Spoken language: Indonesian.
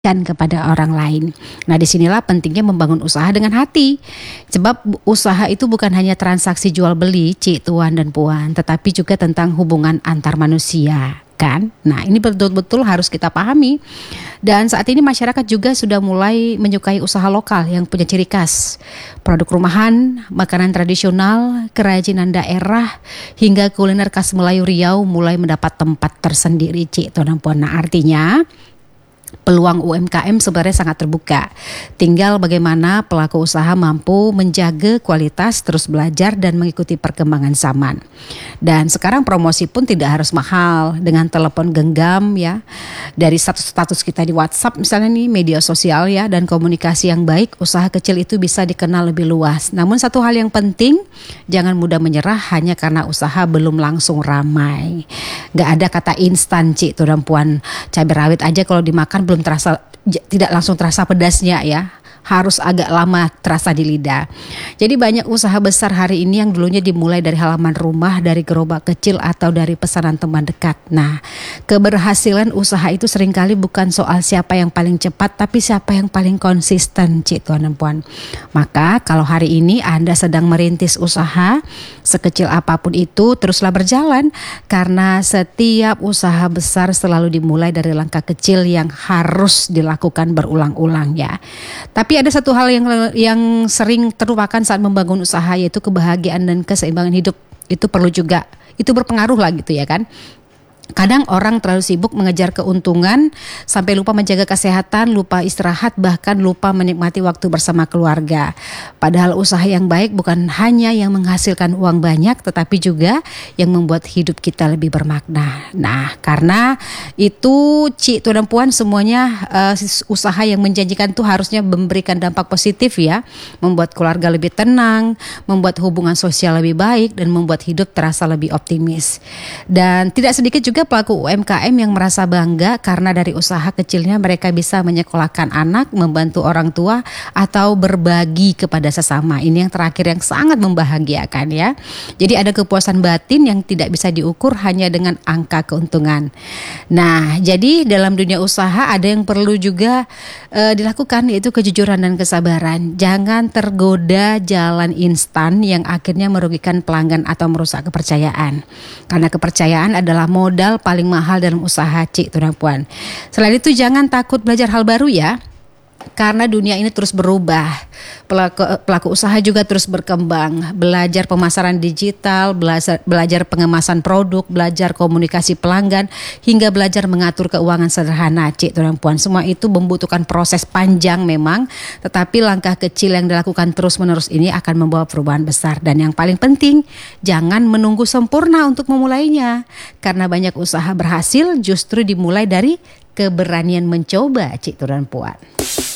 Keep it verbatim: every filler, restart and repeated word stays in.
kan kepada orang lain. Nah, disinilah pentingnya membangun usaha dengan hati. Sebab usaha itu bukan hanya transaksi jual beli, cik, tuan dan puan, tetapi juga tentang hubungan antar manusia, kan? Nah, ini betul-betul harus kita pahami. Dan saat ini masyarakat juga sudah mulai menyukai usaha lokal yang punya ciri khas. Produk rumahan, makanan tradisional, kerajinan daerah, hingga kuliner khas Melayu Riau mulai mendapat tempat tersendiri, cik, tuan dan puan. Nah, artinya peluang U M K M sebenarnya sangat terbuka. Tinggal bagaimana pelaku usaha mampu menjaga kualitas, terus belajar dan mengikuti perkembangan zaman. Dan sekarang promosi pun tidak harus mahal, dengan telepon genggam ya. Dari status-status kita di WhatsApp misalnya nih, media sosial ya, dan komunikasi yang baik, usaha kecil itu bisa dikenal lebih luas. Namun satu hal yang penting, jangan mudah menyerah hanya karena usaha belum langsung ramai. Gak ada kata instan, cik, tuh dan puan. Cabai rawit aja kalau dimakan belum terasa, tidak langsung terasa pedasnya ya, harus agak lama terasa di lidah. Jadi banyak usaha besar hari ini yang dulunya dimulai dari halaman rumah, dari gerobak kecil atau dari pesanan teman dekat. Nah, keberhasilan usaha itu seringkali bukan soal siapa yang paling cepat, tapi siapa yang paling konsisten, cik, tuan dan puan. Maka kalau hari ini Anda sedang merintis usaha, sekecil apapun itu, teruslah berjalan, karena setiap usaha besar selalu dimulai dari langkah kecil yang harus dilakukan berulang-ulang ya. Tapi Tapi ada satu hal yang yang sering terlupakan saat membangun usaha, yaitu kebahagiaan dan keseimbangan hidup. Itu perlu juga, itu berpengaruh lah gitu ya kan. Kadang orang terlalu sibuk mengejar keuntungan sampai lupa menjaga kesehatan, lupa istirahat, bahkan lupa menikmati waktu bersama keluarga. Padahal usaha yang baik bukan hanya yang menghasilkan uang banyak, tetapi juga yang membuat hidup kita lebih bermakna. Nah, karena itu, cik, tuan dan puan, semuanya uh, usaha yang menjanjikan itu harusnya memberikan dampak positif ya, membuat keluarga lebih tenang, membuat hubungan sosial lebih baik, dan membuat hidup terasa lebih optimis. Dan tidak sedikit juga pelaku U M K M yang merasa bangga karena dari usaha kecilnya mereka bisa menyekolahkan anak, membantu orang tua, atau berbagi kepada sesama. Ini yang terakhir yang sangat membahagiakan ya. Jadi ada kepuasan batin yang tidak bisa diukur hanya dengan angka keuntungan. Nah, jadi dalam dunia usaha ada yang perlu juga uh, dilakukan, yaitu kejujuran dan kesabaran. Jangan tergoda jalan instan yang akhirnya merugikan pelanggan atau merusak kepercayaan. Karena kepercayaan adalah modal paling mahal dalam usaha, cik, tuan dan puan. Selain itu jangan takut belajar hal baru ya, karena dunia ini terus berubah. Pelaku, pelaku usaha juga terus berkembang. Belajar pemasaran digital, belajar, belajar pengemasan produk, belajar komunikasi pelanggan, hingga belajar mengatur keuangan sederhana, cik, tuan dan puan. Semua itu membutuhkan proses panjang memang, tetapi langkah kecil yang dilakukan terus-menerus ini akan membawa perubahan besar. Dan yang paling penting, jangan menunggu sempurna untuk memulainya, karena banyak usaha berhasil justru dimulai dari keberanian mencoba, cik, tuan dan puan.